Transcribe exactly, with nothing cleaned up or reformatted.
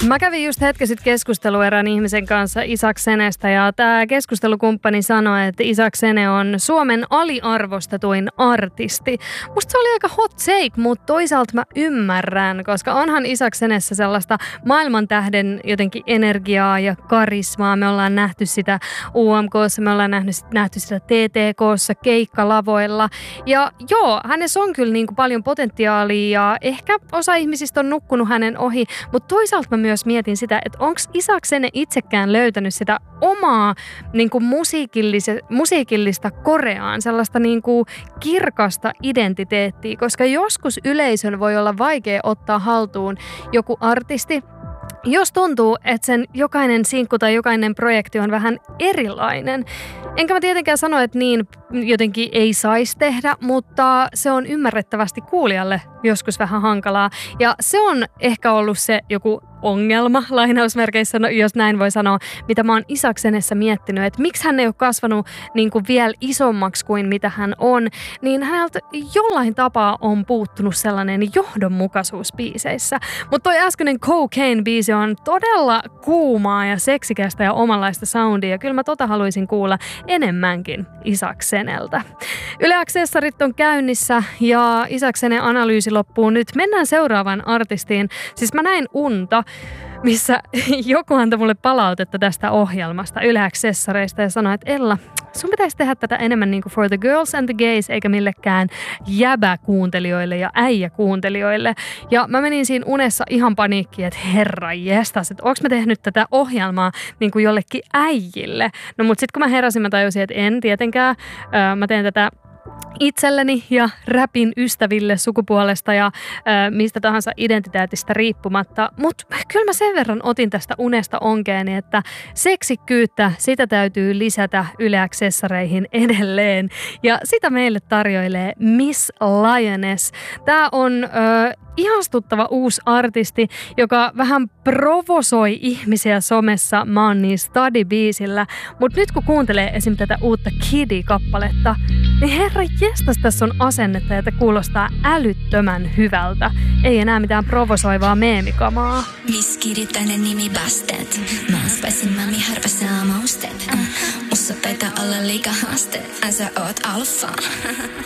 Mä kävin just hetki sitten keskustelua erään ihmisen kanssa Isak Senestä ja tämä keskustelukumppani sanoi, että Isak Sene on Suomen aliarvostetuin artisti. Musta se oli aika hot take, mutta toisaalta mä ymmärrän, koska onhan Isak Senessä sellaista maailmantähden jotenkin energiaa ja karismaa. Me ollaan nähty sitä U M K:ssa, me ollaan nähty, nähty sitä T T K:ssa, keikkalavoilla. Ja joo, hänessä on kyllä niin kuin paljon potentiaalia ja ehkä osa ihmisistä on nukkunut hänen ohi, mutta toisaalta mä myös mietin sitä, että onko Isak Sene itsekään löytänyt sitä omaa niin kuin musiikillista, musiikillista koreaan, sellaista niin kuin kirkasta identiteettiä, koska joskus yleisön voi olla vaikea ottaa haltuun joku artisti, jos tuntuu, että sen jokainen sinkku tai jokainen projekti on vähän erilainen. Enkä mä tietenkään sano, että niin jotenkin ei saisi tehdä, mutta se on ymmärrettävästi kuulijalle joskus vähän hankalaa. Ja se on ehkä ollut se joku ongelma, lainausmerkeissä, jos näin voi sanoa, mitä mä oon Isak Senessä miettinyt, että miksi hän ei ole kasvanut niin kuin vielä isommaksi kuin mitä hän on, niin häneltä jollain tapaa on puuttunut sellainen johdonmukaisuus biiseissä. Mutta toi äskeinen Cocaine-biisi on todella kuumaa ja seksikästä ja omanlaista soundia, ja kyllä mä tota haluaisin kuulla enemmänkin Isak Seneltä. Yle Aksessarit on käynnissä ja Isak Senen analyysi loppuu nyt. Mennään seuraavaan artistiin. Siis mä näin unta, missä joku antoi mulle palautetta tästä ohjelmasta Yle Aksessareista ja sanoi, että Ella, sun pitäisi tehdä tätä enemmän niin kuin for the girls and the gays, eikä millekään jäbä-kuuntelijoille ja äijä-kuuntelijoille. Ja mä menin siinä unessa ihan paniikkiin, että herra jestas, että onko mä tehnyt tätä ohjelmaa niin kuin jollekin äijille. No mut sit kun mä heräsin, mä tajusin, että en tietenkään. Öö, mä teen tätä itselleni ja räpin ystäville sukupuolesta ja ö, mistä tahansa identiteetistä riippumatta. Mutta kyllä mä sen verran otin tästä unesta onkeeni, että seksikkyyttä, sitä täytyy lisätä Yle Aksessareihin edelleen. Ja sitä meille tarjoilee Miss Lioness. Tää on ö, ihastuttava uusi artisti, joka vähän provosoi ihmisiä somessa Mä oon niin Stadi-biisillä. Mutta nyt kun kuuntelee esim. Tätä uutta Kiddy-kappaletta, niin herra jestas, tässä on asennetta ja kuulostaa älyttömän hyvältä. Ei enää mitään provosoivaa meemikamaa. Miss Kiddy, tänen nimi Bastet. Mä oon spicy mami, harva saa maustet. Mussa taitaa olla liika haaste. Sä oot alfa.